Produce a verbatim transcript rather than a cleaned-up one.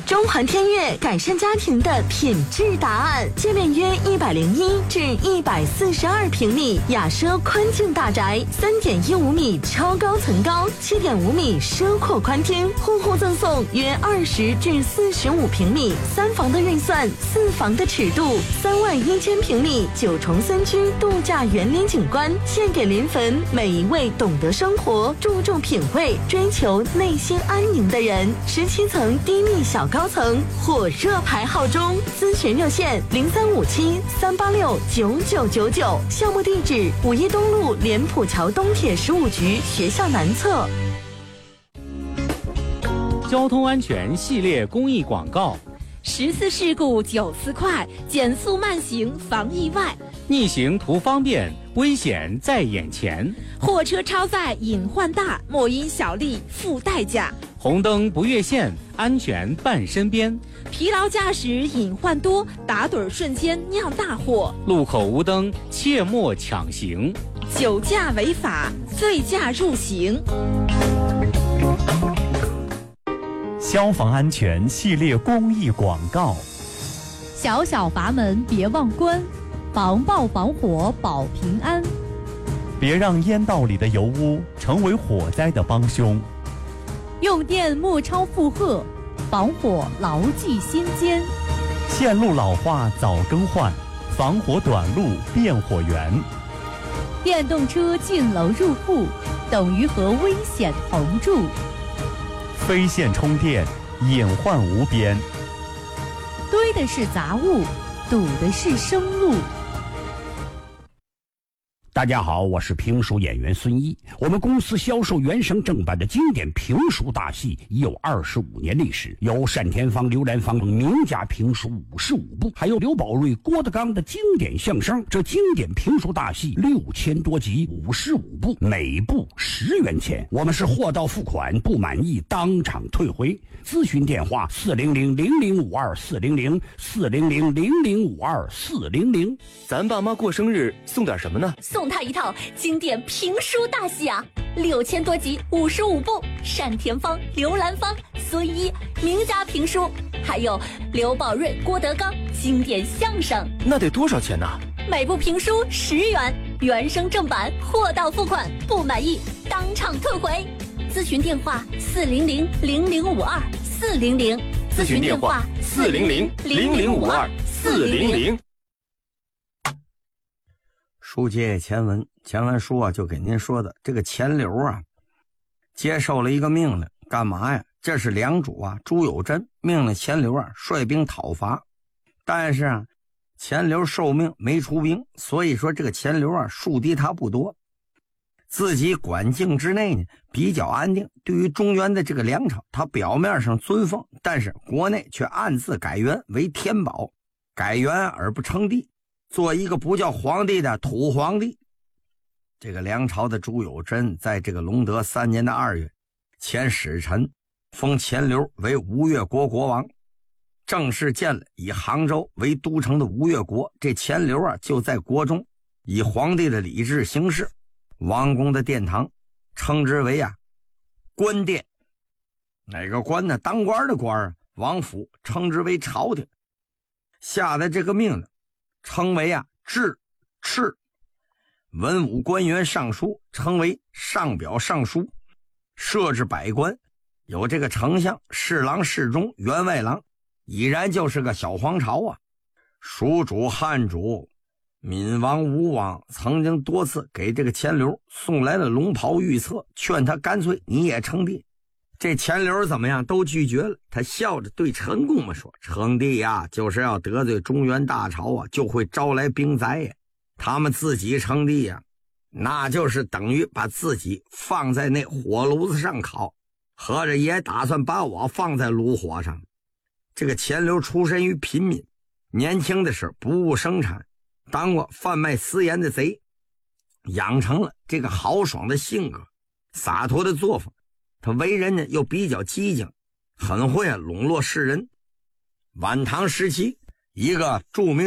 中环天悦改善家庭的品质答案。界面约一百零一至一百四十二平米雅奢宽境大宅，三点一五米超高层高，七点五米奢阔宽厅，户户赠送约二十至四十五平米三房的预算，四房的尺度，三万一千平米九重森居度假园林景观，献给临汾每一位懂得生活、注重品味、追求内心安宁的人。十七层低密小高层，火热排号中，咨询热线零三五七三八六九九九九，项目地址五一东路莲浦桥东铁十五局学校南侧。 交通安全系列公益广告： 十次事故九次快，减速慢行防意外。 逆行图方便，危险在眼前。 货车超载隐患大，莫因小利付代价。 红灯不越线，安全伴身边。 疲劳驾驶隐患多，打盹瞬间酿大祸。 路口无灯，切莫抢行。 酒驾违法，醉驾入刑。 消防安全系列公益广告： 小小阀门别忘关，防爆防火保平安。 别让烟道里的油污成为火灾的帮凶。 用电莫超负荷，防火牢记心间。 线路老化早更换，防火短路变火源。 电动车进楼入户，等于和危险同住。 非线充电，隐患无边。 堆的是杂物，堵的是生路。 大家好，我是评书演员孙一。我们公司销售原声正版的经典评书大戏已有二十五年历史，有单田芳、刘兰芳等名家评书五十五部，还有刘宝瑞、郭德纲的经典相声。这经典评书大戏六千多集，五十五部，每部十元钱。我们是货到付款，不满意当场退回。咨询电话：四零零零零五二四零零四零零零零五二四零零。 咱爸妈过生日送点什么呢？ 送他一套经典评书大戏啊，六千多集，五十五部，单田芳、刘兰芳、孙一名家评书，还有刘宝瑞、郭德纲经典相声。 那得多少钱呢？ 每部评书十元，原声正版，货到付款，不满意当场退回。咨询电话：四零零零零五二四零零。 咨询电话：四零零零零五二四零零。 书接前文，前文书啊就给您说的这个钱流啊，接受了一个命令，干嘛呀？这是良主啊朱有贞命令钱流啊率兵讨伐，但是啊钱流受命没出兵，所以说这个钱流啊树敌他不多，自己管境之内呢比较安定。对于中原的这个梁朝，他表面上尊奉，但是国内却暗自改元为天宝，改元而不称帝，做一个不叫皇帝的土皇帝。这个梁朝的朱有贞在这个隆德三年的二月，遣使臣封钱流为吴越国国王，正式建了以杭州为都城的吴越国。这钱流啊就在国中以皇帝的礼制行事，王宫的殿堂称之为啊官殿，哪个官呢？当官的官啊。王府称之为朝廷，下的这个命令称为啊制敕，文武官员尚书称为上表尚书，设置百官，有这个丞相、侍郎、侍中、员外郎，已然就是个小皇朝啊。蜀主、汉主、闽王、吴王曾经多次给这个钱流送来了龙袍玉册，劝他干脆你也称帝。这钱流怎么样都拒绝了，他笑着对陈公们说，称帝呀就是要得罪中原大朝啊，就会招来兵灾呀。他们自己称帝呀，那就是等于把自己放在那火炉子上烤，合着也打算把我放在炉火上。这个钱流出身于平民，年轻的时不务生产，当过贩卖私盐的贼，养成了这个豪爽的性格，洒脱的作风。他为人呢又比较机警，很会啊笼络世人。晚唐时期，一个著名